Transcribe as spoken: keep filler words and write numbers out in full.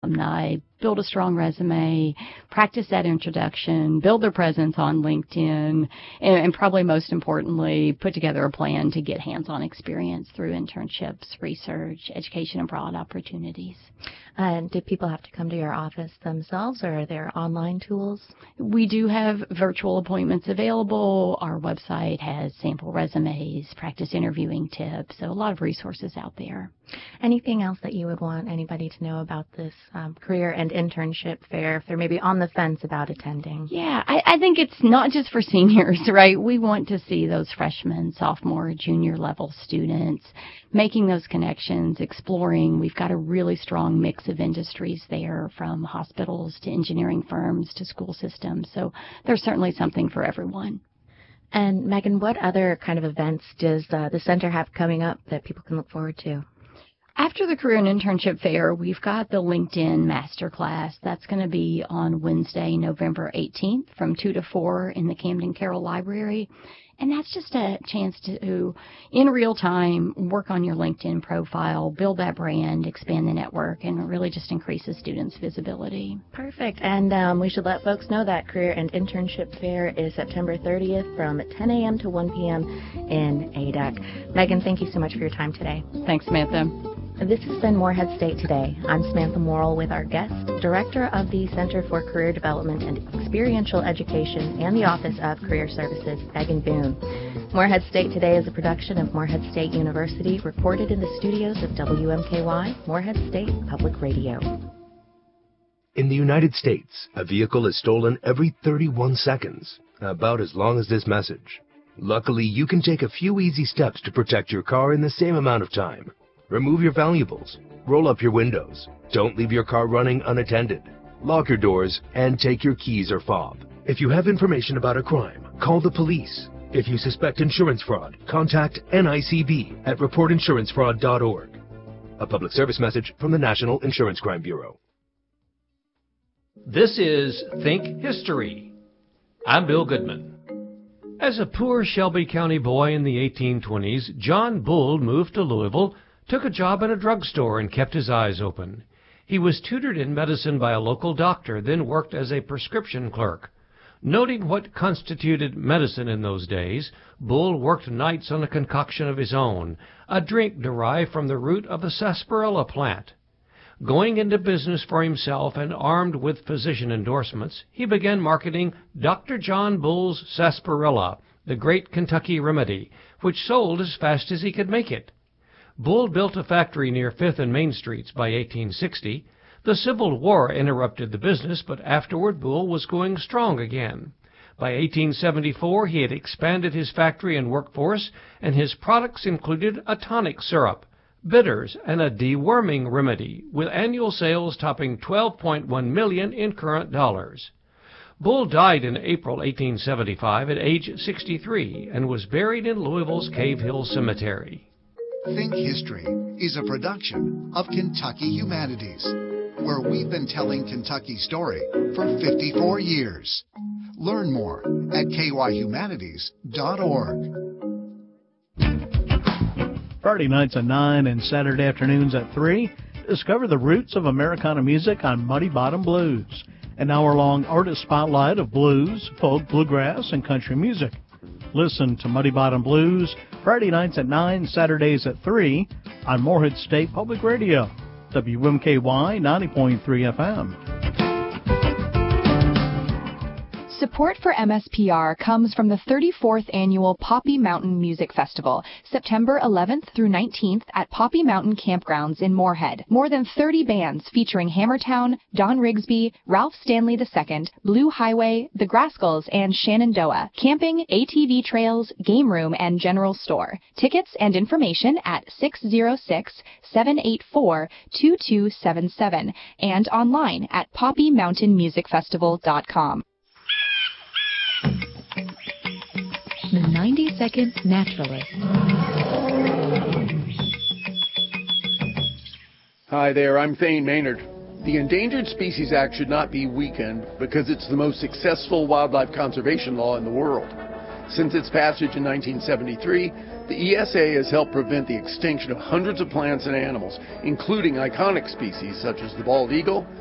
alumni build a strong resume, practice that introduction, build their presence on LinkedIn, and, and probably most importantly, put together a plan to get hands-on experience through internships, research, education abroad opportunities. And do people have to come to your office themselves, or are there online tools? We do have virtual appointments available. Our website has sample resumes, practice interviewing tips, so a lot of resources out there. Anything else that you would want anybody to know about this um, career and internship fair if they're maybe on the fence about attending? Yeah, I, I think it's not just for seniors, right? We want to see those freshmen, sophomore, junior level students making those connections, exploring. We've got a really strong mix of industries there, from hospitals to engineering firms to school systems. So there's certainly something for everyone. And Megan, what other kind of events does uh, the center have coming up that people can look forward to? After the Career and Internship Fair, we've got the LinkedIn Masterclass. That's going to be on Wednesday, November eighteenth from two to four in the Camden Carroll Library. And that's just a chance to, in real time, work on your LinkedIn profile, build that brand, expand the network, and really just increase the students' visibility. Perfect. And um, we should let folks know that Career and Internship Fair is September thirtieth from ten a.m. to one p.m. in A D U C. Megan, thank you so much for your time today. Thanks, Samantha. This has been Morehead State Today. I'm Samantha Morrill with our guest, Director of the Center for Career Development and Experiential Education and the Office of Career Services, Megan Boone. Morehead State Today is a production of Morehead State University, recorded in the studios of W M K Y, Morehead State Public Radio. In the United States, a vehicle is stolen every thirty-one seconds, about as long as this message. Luckily, you can take a few easy steps to protect your car in the same amount of time. Remove your valuables, roll up your windows, don't leave your car running unattended, lock your doors, and take your keys or fob. If you have information about a crime, call the police. If you suspect insurance fraud, contact N I C B at report insurance fraud dot org. A public service message from the National Insurance Crime Bureau. This is Think History. I'm Bill Goodman. As a poor Shelby County boy in the eighteen twenties, John Bull moved to Louisville, took a job in a drugstore, and kept his eyes open. He was tutored in medicine by a local doctor, then worked as a prescription clerk. Noting what constituted medicine in those days, Bull worked nights on a concoction of his own, a drink derived from the root of the sarsaparilla plant. Going into business for himself and armed with physician endorsements, he began marketing Doctor John Bull's sarsaparilla, the great Kentucky remedy, which sold as fast as he could make it. Bull built a factory near Fifth and Main Streets by eighteen sixty. The Civil War interrupted the business, but afterward Bull was going strong again. By eighteen seventy-four, he had expanded his factory and workforce, and his products included a tonic syrup, bitters, and a deworming remedy, with annual sales topping twelve point one million dollars in current dollars. Bull died in April eighteen seventy-five at age sixty-three and was buried in Louisville's Cave Hill Cemetery. Think History is a production of Kentucky Humanities, where we've been telling Kentucky's story for fifty-four years. Learn more at k y humanities dot org. Friday nights at nine and Saturday afternoons at three, discover the roots of Americana music on Muddy Bottom Blues, an hour-long artist spotlight of blues, folk, bluegrass, and country music. Listen to Muddy Bottom Blues Friday nights at nine, Saturdays at three on Morehead State Public Radio, W M K Y ninety point three F M. Support for M S P R comes from the thirty-fourth Annual Poppy Mountain Music Festival, September eleventh through nineteenth at Poppy Mountain Campgrounds in Morehead. More than thirty bands featuring Hammertown, Don Rigsby, Ralph Stanley the Second, Blue Highway, The Grascals, and Shenandoah. Camping, A T V trails, game room, and general store. Tickets and information at six oh six, seven eight four, two two seven seven and online at poppy mountain music festival dot com. The ninety second Naturalist. Hi there, I'm Thane Maynard. The Endangered Species Act should not be weakened because it's the most successful wildlife conservation law in the world. Since its passage in nineteen seventy-three, the E S A has helped prevent the extinction of hundreds of plants and animals, including iconic species such as the bald eagle,